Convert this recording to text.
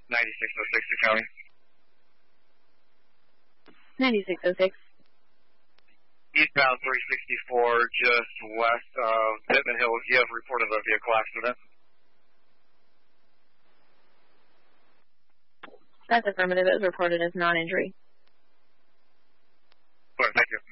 9606 to County. 9606. Eastbound 364, just west of Pittman Hills. You have reported a vehicle accident. That's affirmative. It was reported as non-injury. Thank you.